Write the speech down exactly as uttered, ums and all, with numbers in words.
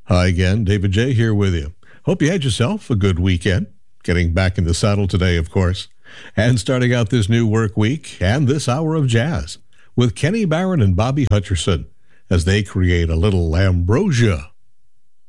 Hi again, David J. here with you. Hope you had yourself a good weekend. Getting back in the saddle today, of course. And starting out this new work week and this hour of jazz with Kenny Barron and Bobby Hutcherson as they create a little ambrosia